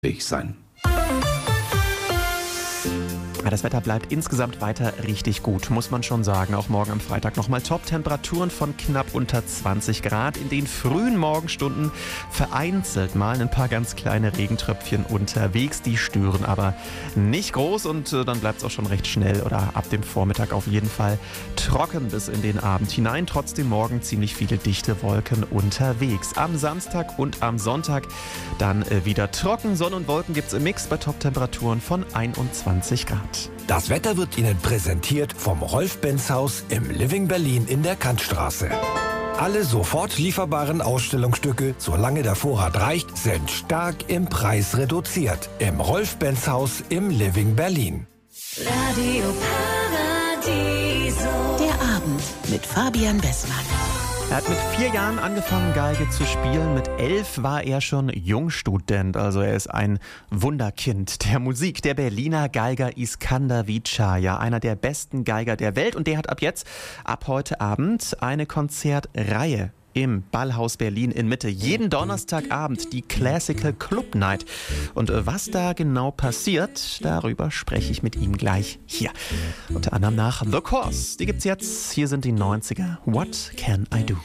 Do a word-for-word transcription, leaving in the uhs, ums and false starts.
sein. Ja, das Wetter bleibt insgesamt weiter richtig gut, muss man schon sagen. Auch morgen am Freitag nochmal Top-Temperaturen von knapp unter zwanzig Grad. In den frühen Morgenstunden vereinzelt mal ein paar ganz kleine Regentröpfchen unterwegs. Die stören aber nicht groß und äh, dann bleibt es auch schon recht schnell oder ab dem Vormittag auf jeden Fall trocken bis in den Abend hinein. Trotzdem morgen ziemlich viele dichte Wolken unterwegs. Am Samstag und am Sonntag dann äh, wieder trocken. Sonne und Wolken gibt es im Mix bei Top-Temperaturen von einundzwanzig Grad. Das Wetter wird Ihnen präsentiert vom Rolf-Benz-Haus im Living Berlin in der Kantstraße. Alle sofort lieferbaren Ausstellungsstücke, solange der Vorrat reicht, sind stark im Preis reduziert. Im Rolf-Benz-Haus im Living Berlin. Radio Paradiso. Der Abend mit Fabian Bessmann. Er hat mit vier Jahren angefangen, Geige zu spielen. Mit elf war er schon Jungstudent. Also er ist ein Wunderkind der Musik. Der Berliner Geiger Iskander Vijaya, einer der besten Geiger der Welt. Und der hat ab jetzt, ab heute Abend, eine Konzertreihe im Ballhaus Berlin in Mitte. Jeden Donnerstagabend die Classical Club Night. Und was da genau passiert, darüber spreche ich mit ihm gleich hier. Unter anderem nach The Course. Die gibt's jetzt. Hier sind die neunziger. What Can I Do?